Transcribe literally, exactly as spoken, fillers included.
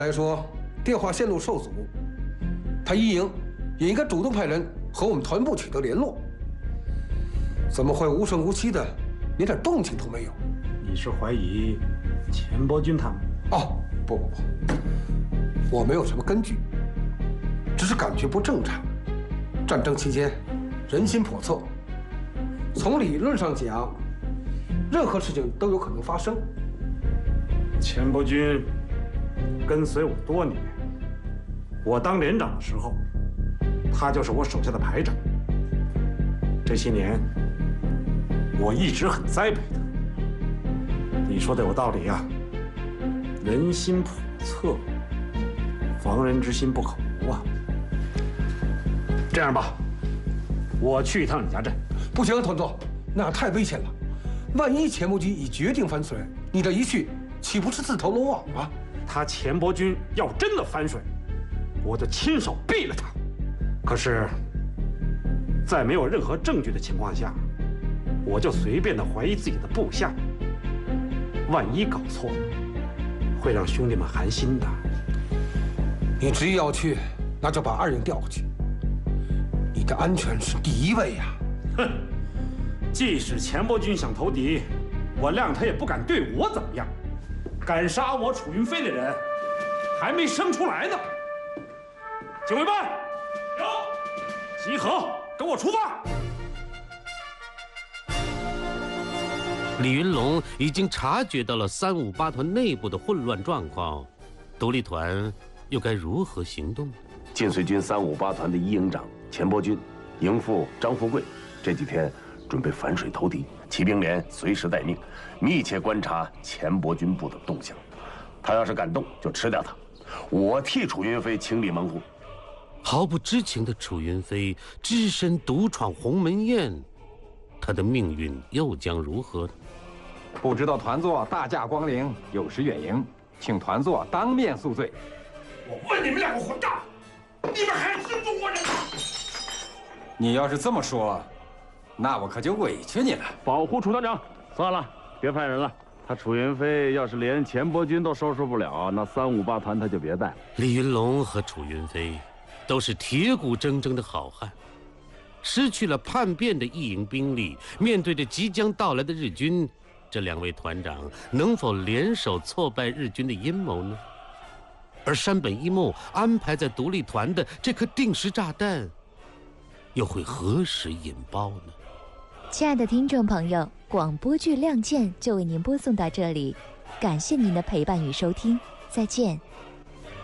来说电话线路受阻，他一营也应该主动派人和我们团部取得联络。怎么会无声无息的，连点动静都没有？ 你是怀疑钱伯钧他们？ 哦，不不不，我没有什么根据，只是感觉不正常。战争期间，人心叵测，从理论上讲，任何事情都有可能发生。 钱伯钧跟随我多年，我当连长的时候，他就是我手下的排长。这些年，我一直很栽培他。你说的有道理啊，人心叵测，防人之心不可无啊。这样吧，我去一趟李家镇。 不行，团座，那样太危险了。万一钱伯钧已决定翻水，你这一去，岂不是自投罗网吗？ 他钱伯钧要真的翻水，我就亲手毙了他。可是，在没有任何证据的情况下，我就随便的怀疑自己的部下，万一搞错了，会让兄弟们寒心的。 你执意要去，那就把二营调过去。你的安全是第一位呀！ 哼，即使钱伯钧想投敌，我谅他也不敢对我怎么样。敢杀我楚云飞的人，还没生出来呢。警卫班，有，集合，跟我出发。 李云龙已经察觉到了三五八团内部的混乱状况，独立团又该如何行动？ 晋绥军三五八团的一营长钱伯钧，营副张富贵，这几天准备反水投敌，骑兵连随时待命，密切观察钱伯钧部的动向。他要是敢动，就吃掉他。我替楚云飞清理门户。 毫不知情的楚云飞只身独闯鸿门宴，他的命运又将如何呢？ 不知道团座大驾光临，有失远迎，请团座当面诉罪。 我问你们两个混账，你们还是中国人吗？ 你要是这么说，那我可就委屈你了。 保护楚团长，算了，别派人了。他楚云飞要是连钱伯钧都收拾不了，那三五八团他就别带。 李云龙和楚云飞都是铁骨铮铮的好汉，失去了叛变的一营兵力，面对着即将到来的日军，这两位团长能否联手挫败日军的阴谋呢？而山本一木安排在独立团的这颗定时炸弹，又会何时引爆呢？ 亲爱的听众朋友，广播剧《亮剑》就为您播送到这里，感谢您的陪伴与收听，再见。